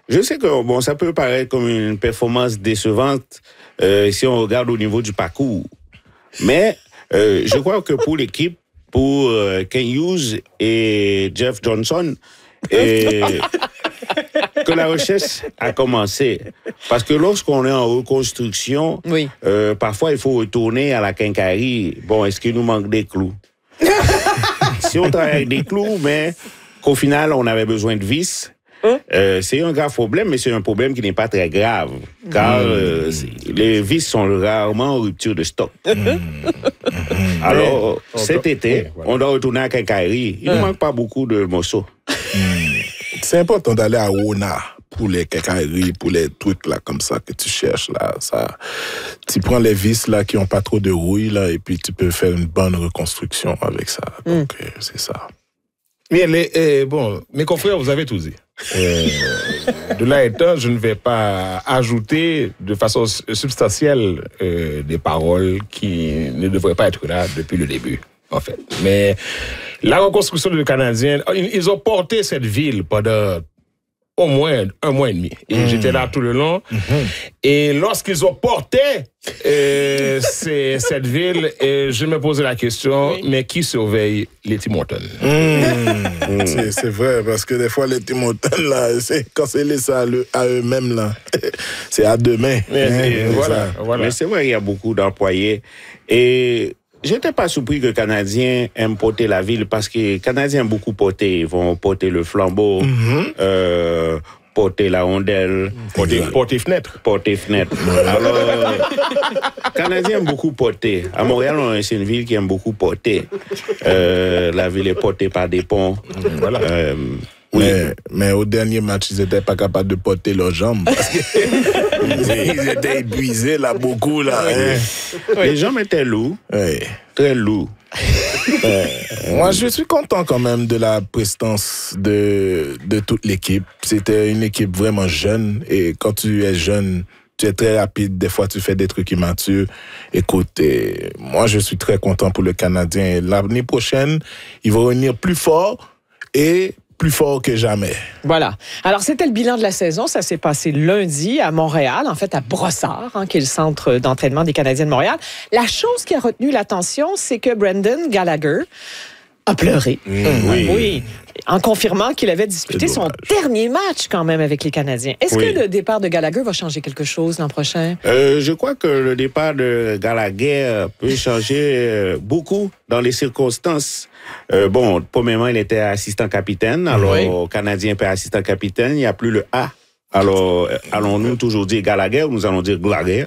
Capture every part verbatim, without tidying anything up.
Je sais que bon, ça peut paraître comme une performance décevante euh, si on regarde au niveau du parcours. Mais euh, je crois que pour l'équipe, pour euh, Ken Hughes et Jeff Johnson, et que la recherche a commencé. Parce que lorsqu'on est en reconstruction, oui. euh, parfois il faut retourner à la quincaillerie. Bon, est-ce qu'il nous manque des clous? Si on travaille avec des clous, mais qu'au final, on avait besoin de vis, Hein? Euh, c'est un grave problème, mais c'est un problème qui n'est pas très grave, car mmh. euh, les vis sont rarement en rupture de stock. Mmh. Alors, mais, cet été, oui, voilà. on doit retourner à quincaillerie. Il ne mmh. manque pas beaucoup de morceaux. Mmh. C'est important d'aller à Ona pour les quincailleries, pour les trucs là comme ça que tu cherches là. Ça, tu prends les vis là qui n'ont pas trop de rouille là, et puis tu peux faire une bonne reconstruction avec ça. Donc, mmh. euh, c'est ça. Bien, les, euh, bon, mes confrères, vous avez tout dit. Euh, de là étant, je ne vais pas ajouter de façon substantielle euh, des paroles qui ne devraient pas être là depuis le début, en fait. Mais la reconstruction du Canadien, ils ont porté cette ville pendant au moins un mois et demi. Et mmh. j'étais là tout le long. Mmh. Et lorsqu'ils ont porté euh, ces, cette ville, et je me posais la question, oui. mais qui surveille les Tim Hortons? Mmh. mmh. c'est, c'est vrai, parce que des fois, les Tim Hortons, là, c'est, quand c'est laissé à, le, à eux-mêmes, là, c'est à demain. Mais, hein, voilà, voilà. Mais c'est vrai, il y a beaucoup d'employés. Et j'étais pas surpris que les Canadiens aiment porter la ville parce que les Canadiens aiment beaucoup porter. Ils vont porter le flambeau, mm-hmm. euh, porter la rondelle. Porter, porter fenêtre. Porter fenêtre. Alors, les Canadiens aiment beaucoup porter. À Montréal, c'est une ville qui aime beaucoup porter. Euh, la ville est portée par des ponts. Voilà. Euh, oui. mais, mais au dernier match, ils n'étaient pas capables de porter leurs jambes. Parce qu'ils ils étaient épuisés, là, beaucoup, là. Hein. Oui. Les jambes étaient lourds. Oui. Très lourds. euh, moi, je suis content quand même de la prestance de, de toute l'équipe. C'était une équipe vraiment jeune. Et quand tu es jeune, tu es très rapide. Des fois, tu fais des trucs immatures. Écoute, et moi, je suis très content pour le Canadien. L'année prochaine, ils vont revenir plus fort et plus fort que jamais. Voilà. Alors, c'était le bilan de la saison. Ça s'est passé lundi à Montréal, en fait à Brossard, hein, qui est le centre d'entraînement des Canadiens de Montréal. La chose qui a retenu l'attention, c'est que Brendan Gallagher a pleuré. Mmh, oui. oui. En confirmant qu'il avait disputé son dernier match quand même avec les Canadiens. Est-ce oui. que le départ de Gallagher va changer quelque chose l'an prochain? Euh, je crois que le départ de Gallagher peut changer beaucoup dans les circonstances. Euh, bon, premièrement, il était assistant capitaine. Alors, oui. Canadien peut assistant capitaine. Il n'y a plus le A. Alors, allons-nous toujours dire Gallagher ou nous allons dire Gallagher?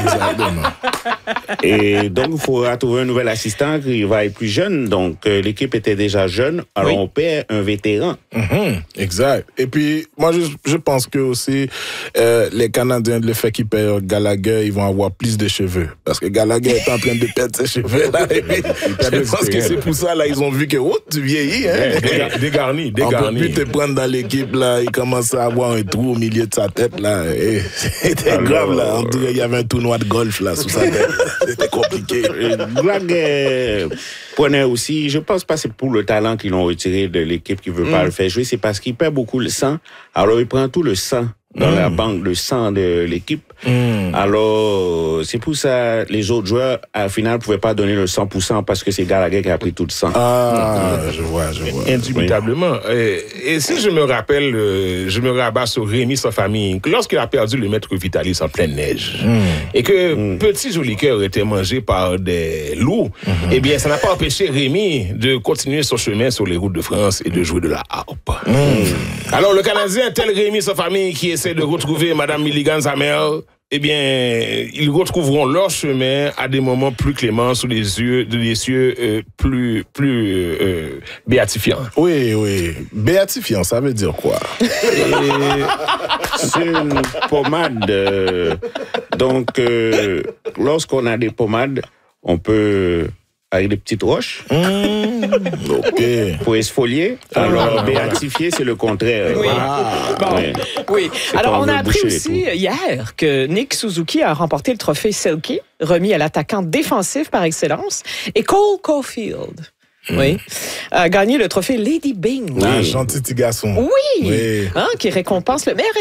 Et donc, il faudra trouver un nouvel assistant qui va être plus jeune. Donc, euh, l'équipe était déjà jeune. Alors, oui. on perd un vétéran. Mm-hmm. Exact. Et puis, moi, je, je pense que aussi, euh, les Canadiens, le fait qu'ils perdent Gallagher, ils vont avoir plus de cheveux. Parce que Gallagher est en train de perdre ses cheveux, là. Et puis, je pense que c'est pour ça, là, ils ont vu que, oh, tu vieillis, hein. Ouais, dégarni, dégarni. On peut plus te prendre dans l'équipe, là. Il commence à avoir un trou au milieu de sa tête, là. Et c'était alors, grave, là. On dirait qu'il y avait un tournoi de golf, là, sous sa tête. C'était compliqué. Gallagher prenait aussi, je pense pas que c'est pour le talent qu'ils l'ont retiré de l'équipe qui veut mm. pas le faire jouer, c'est parce qu'il perd beaucoup le sang. Alors, il prend tout le sang dans mm. la banque de sang de l'équipe. Mm. Alors, c'est pour ça les autres joueurs, à la finale, pouvaient pas donner le cent pour cent parce que c'est Gallagher qui a pris tout le sang. Ah, mm. je vois, je vois. Indubitablement. Oui. Et, et si je me rappelle, euh, je me rabats sur Rémi sa famille, lorsqu'il a perdu le maître Vitalis en pleine neige, mm. et que mm. petit joli cœur était mangé par des loups, mm-hmm. eh bien, ça n'a pas empêché Rémi de continuer son chemin sur les routes de France et de jouer de la harpe. Mm. Alors, le Canadien, tel Rémi sa famille qui essaie de retrouver Madame Milligan, sa mère, eh bien, ils retrouveront leur chemin à des moments plus cléments, sous les yeux, de les cieux euh, plus, plus euh, béatifiants. Oui, oui. Béatifiant, ça veut dire quoi? Et c'est une pommade. Euh, donc, euh, lorsqu'on a des pommades, on peut... avec des petites roches. Mmh, OK. Pour exfolier. Alors, ah, béatifier, c'est le contraire. Oui. Ah, bon. oui. oui. Alors, on, on a appris aussi hier que Nick Suzuki a remporté le trophée Selke, remis à l'attaquant défensif par excellence, et Cole Caulfield, mmh. oui, a gagné le trophée Lady Byng. Ah, oui. Gentil petit garçon. Oui, oui. Hein, qui récompense le meilleur